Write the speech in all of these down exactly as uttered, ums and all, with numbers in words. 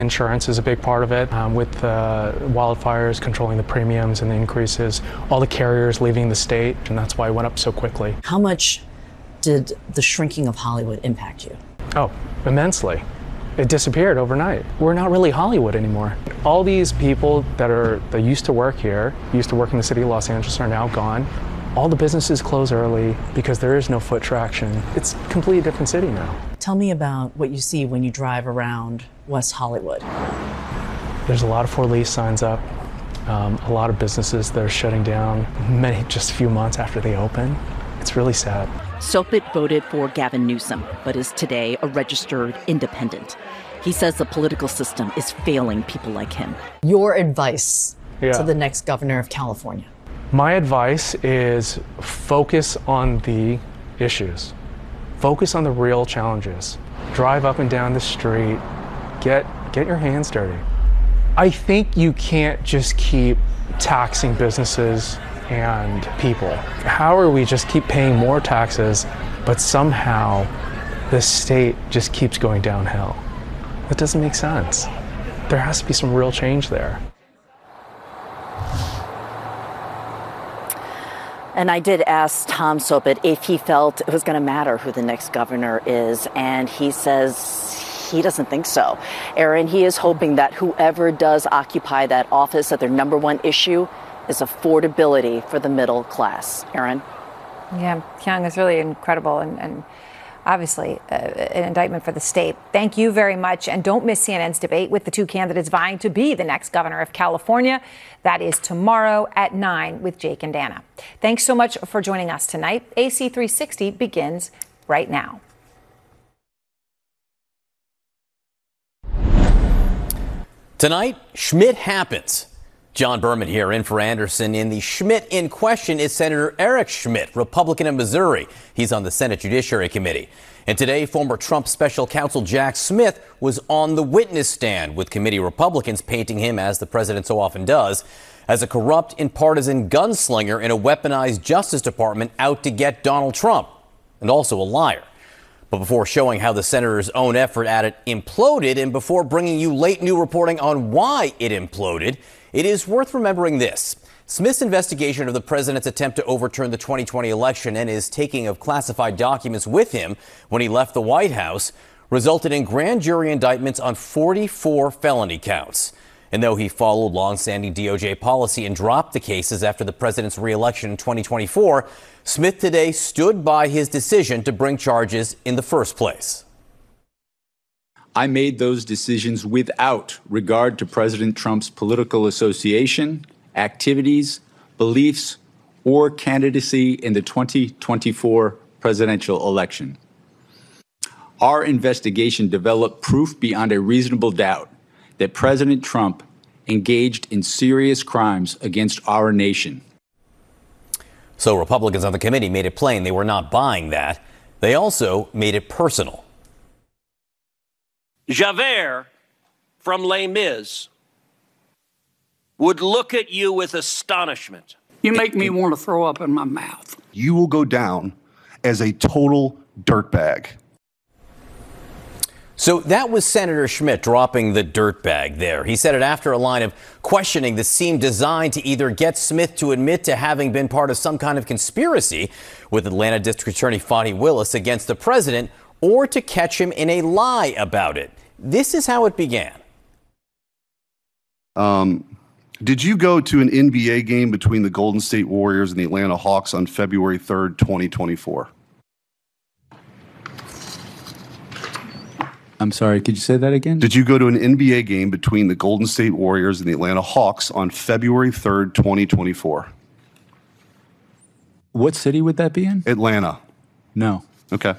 Insurance is a big part of it, um, with uh, wildfires controlling the premiums and the increases, all the carriers leaving the state, and that's why it went up so quickly. How much did the shrinking of Hollywood impact you? Oh, immensely. It disappeared overnight. We're not really Hollywood anymore. All these people that are that used to work here, used to work in the city of Los Angeles, are now gone. All the businesses close early because there is no foot traction. It's a completely different city now. Tell me about what you see when you drive around West Hollywood. There's a lot of for lease signs up, um, a lot of businesses that are shutting down, many just a few months after they open. It's really sad. Sopit voted for Gavin Newsom, but is today a registered independent. He says the political system is failing people like him. Your advice yeah. to the next governor of California? My advice is focus on the issues. Focus on the real challenges. Drive up and down the street. Get, get your hands dirty. I think you can't just keep taxing businesses and people. How are we just keep paying more taxes, but somehow the state just keeps going downhill? That doesn't make sense. There has to be some real change there. And I did ask Tom Sopit if he felt it was going to matter who the next governor is, and he says he doesn't think so. Aaron, he is hoping that whoever does occupy that office, that their number one issue is affordability for the middle class. Aaron? Yeah, Kyung is really incredible and, and obviously uh, an indictment for the state. Thank you very much. And don't miss C N N's debate with the two candidates vying to be the next governor of California. That is tomorrow at nine with Jake and Dana. Thanks so much for joining us tonight. A C three sixty begins right now. Tonight, Schmidt happens. John Berman here in for Anderson. In the Schmidt in question is Senator Eric Schmidt, Republican of Missouri. He's on the Senate Judiciary Committee. And today, former Trump special counsel Jack Smith was on the witness stand, with committee Republicans painting him, as the president so often does, as a corrupt and partisan gunslinger in a weaponized Justice Department out to get Donald Trump, and also a liar. But before showing how the senator's own effort at it imploded, and before bringing you late new reporting on why it imploded, it is worth remembering this. Smith's investigation of the president's attempt to overturn the twenty twenty election and his taking of classified documents with him when he left the White House resulted in grand jury indictments on forty-four felony counts. And though he followed longstanding D O J policy and dropped the cases after the president's re-election in twenty twenty-four, Smith today stood by his decision to bring charges in the first place. I made those decisions without regard to President Trump's political association, activities, beliefs, or candidacy in the twenty twenty-four presidential election. Our investigation developed proof beyond a reasonable doubt that President Trump engaged in serious crimes against our nation. So Republicans on the committee made it plain they were not buying that. They also made it personal. Javert from Les Mis would look at you with astonishment. You make me want to throw up in my mouth. You will go down as a total dirtbag. So that was Senator Schmidt dropping the dirtbag there. He said it after a line of questioning that seemed designed to either get Smith to admit to having been part of some kind of conspiracy with Atlanta District Attorney Fani Willis against the president, or to catch him in a lie about it. This is how it began. Um, did you go to an N B A game between the Golden State Warriors and the Atlanta Hawks on February third, twenty twenty-four? I'm sorry, could you say that again? Did you go to an N B A game between the Golden State Warriors and the Atlanta Hawks on February third, twenty twenty-four? What city would that be in? Atlanta. No. Okay.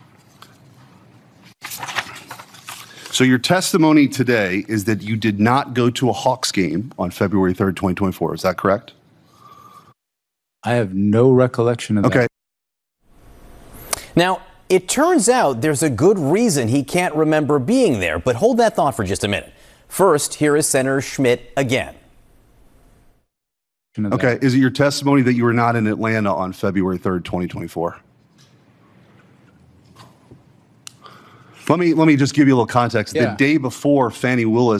So your testimony today is that you did not go to a Hawks game on February third, twenty twenty-four. Is that correct? I have no recollection of okay. that. Now, it turns out there's a good reason he can't remember being there, but hold that thought for just a minute. First, here is Senator Schmidt again. Okay, is it your testimony that you were not in Atlanta on February third, twenty twenty-four? Let me let me just give you a little context. Yeah. The day before Fannie Willis